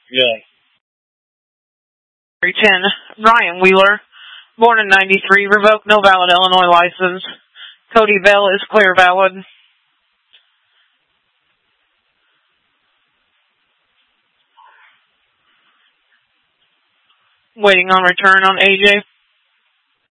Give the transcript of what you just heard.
Yeah. 10, Ryan Wheeler, born in 93, revoked, no valid Illinois license. Cody Bell is clear valid. Waiting on return on AJ.